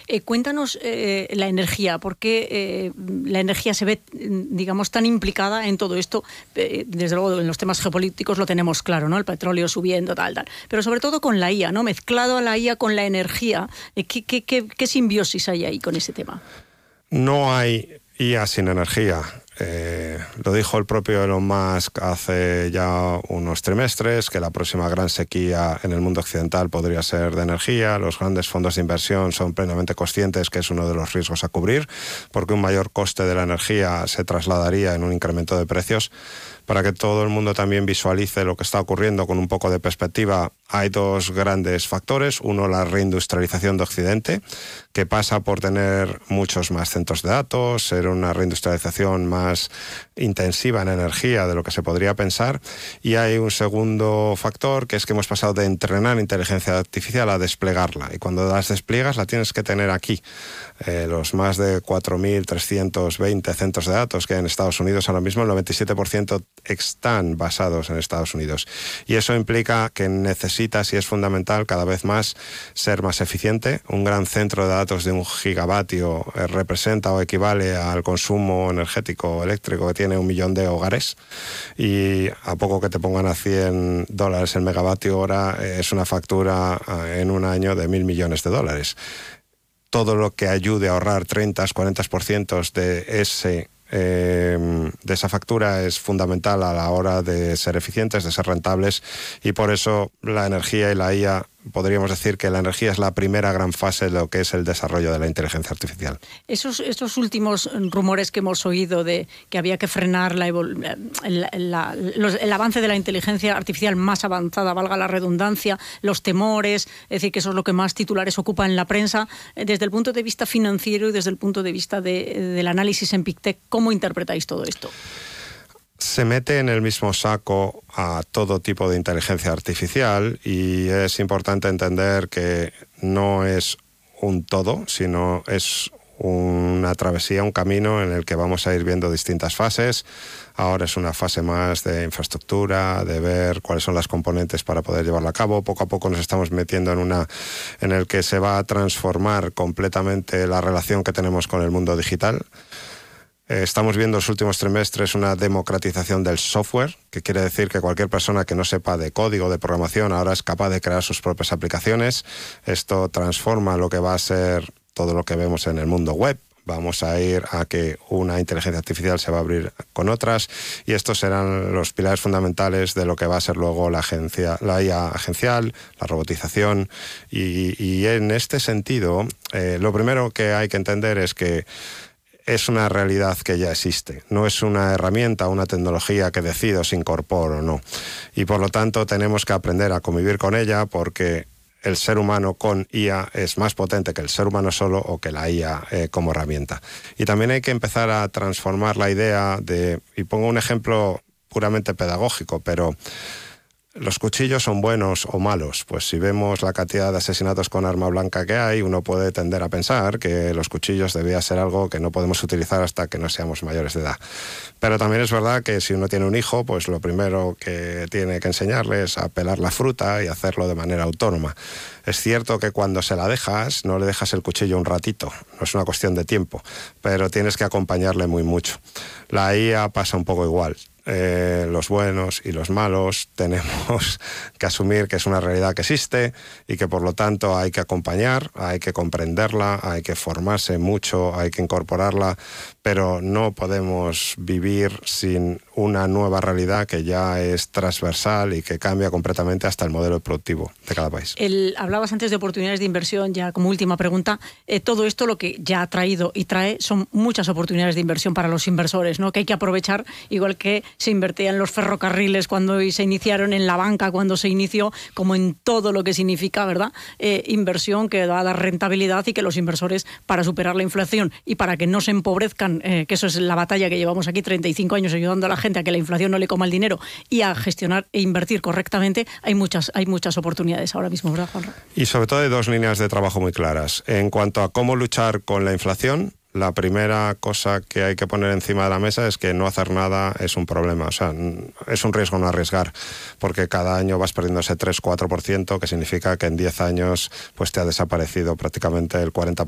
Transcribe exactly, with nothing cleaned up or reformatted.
Eh, cuéntanos eh, la energía, ¿por qué eh, la energía se ve, digamos, tan implicada en todo esto? Eh, desde luego, en los temas geopolíticos lo tenemos claro, ¿no? El petróleo subiendo, tal, tal. Pero sobre todo con la I A, ¿no? Mezclado a la I A con la energía. Eh, ¿qué, qué, qué, ¿Qué simbiosis hay ahí con ese tema? No hay I A sin energía. Eh, lo dijo el propio Elon Musk hace ya unos trimestres, que la próxima gran sequía en el mundo occidental podría ser de energía. Los grandes fondos de inversión son plenamente conscientes que es uno de los riesgos a cubrir, porque un mayor coste de la energía se trasladaría en un incremento de precios. Para que todo el mundo también visualice lo que está ocurriendo con un poco de perspectiva, hay dos grandes factores. Uno, la reindustrialización de Occidente, que pasa por tener muchos más centros de datos, ser una reindustrialización más intensiva en energía de lo que se podría pensar. Y hay un segundo factor, que es que hemos pasado de entrenar inteligencia artificial a desplegarla. Y cuando las despliegas, la tienes que tener aquí. Eh, los más de cuatro mil trescientos veinte centros de datos que hay en Estados Unidos ahora mismo, el noventa y siete por ciento están basados en Estados Unidos. Y eso implica que necesitas, y es fundamental, cada vez más ser más eficiente. Un gran centro de datos de un gigavatio eh, representa o equivale al consumo energético eléctrico que tiene un millón de hogares, y a poco que te pongan a cien dólares el megavatio hora, eh, es una factura eh, en un año de mil millones de dólares. Todo lo que ayude a ahorrar treinta, cuarenta por ciento de ese Eh, de esa factura es fundamental a la hora de ser eficientes, de ser rentables, y por eso la energía y la I A, podríamos decir que la energía es la primera gran fase de lo que es el desarrollo de la inteligencia artificial. Esos, estos últimos rumores que hemos oído de que había que frenar la el, la, los, el avance de la inteligencia artificial más avanzada, valga la redundancia, los temores, es decir, que eso es lo que más titulares ocupa en la prensa, desde el punto de vista financiero y desde el punto de vista de, del análisis en PicTech, ¿cómo interpretáis todo esto? Se mete en el mismo saco a todo tipo de inteligencia artificial, y es importante entender que no es un todo, sino es una travesía, un camino en el que vamos a ir viendo distintas fases. Ahora es una fase más de infraestructura, de ver cuáles son las componentes para poder llevarlo a cabo. Poco a poco nos estamos metiendo en una en el que se va a transformar completamente la relación que tenemos con el mundo digital. Estamos viendo en los últimos trimestres una democratización del software, que quiere decir que cualquier persona que no sepa de código, de programación, ahora es capaz de crear sus propias aplicaciones. Esto transforma lo que va a ser todo lo que vemos en el mundo web. Vamos a ir a que una inteligencia artificial se va a abrir con otras, y estos serán los pilares fundamentales de lo que va a ser luego la agencia, la I A agencial, la robotización. Y, y en este sentido, eh, lo primero que hay que entender es que es una realidad que ya existe, no es una herramienta, una tecnología que decido si incorporo o no. Y por lo tanto tenemos que aprender a convivir con ella, porque el ser humano con I A es más potente que el ser humano solo o que la I A eh, como herramienta. Y también hay que empezar a transformar la idea de, y pongo un ejemplo puramente pedagógico, pero ¿los cuchillos son buenos o malos? Pues si vemos la cantidad de asesinatos con arma blanca que hay, uno puede tender a pensar que los cuchillos debía ser algo que no podemos utilizar hasta que no seamos mayores de edad. Pero también es verdad que si uno tiene un hijo, pues lo primero que tiene que enseñarle es a pelar la fruta y hacerlo de manera autónoma. Es cierto que cuando se la dejas, no le dejas el cuchillo un ratito, no es una cuestión de tiempo, pero tienes que acompañarle muy mucho. La I A pasa un poco igual. Eh, los buenos y los malos tenemos que asumir que es una realidad que existe, y que por lo tanto hay que acompañar, hay que comprenderla, hay que formarse mucho, hay que incorporarla, pero no podemos vivir sin una nueva realidad que ya es transversal y que cambia completamente hasta el modelo productivo de cada país. El, hablabas antes de oportunidades de inversión, ya como última pregunta. Eh, todo esto lo que ya ha traído y trae son muchas oportunidades de inversión para los inversores, ¿no? Que hay que aprovechar, igual que se invertía en los ferrocarriles cuando se iniciaron, en la banca cuando se inició, como en todo lo que significa, ¿verdad? Eh, inversión que va a dar rentabilidad, y que los inversores, para superar la inflación y para que no se empobrezcan, eh, que eso es la batalla que llevamos aquí treinta y cinco años ayudando a la gente a que la inflación no le coma el dinero y a gestionar e invertir correctamente, hay muchas, hay muchas oportunidades ahora mismo, ¿verdad, Juanra? Y sobre todo hay dos líneas de trabajo muy claras. En cuanto a cómo luchar con la inflación, la primera cosa que hay que poner encima de la mesa es que no hacer nada es un problema. O sea, es un riesgo no arriesgar, porque cada año vas perdiendo ese tres cuatro por ciento, que significa que en diez años pues te ha desaparecido prácticamente el cuarenta por ciento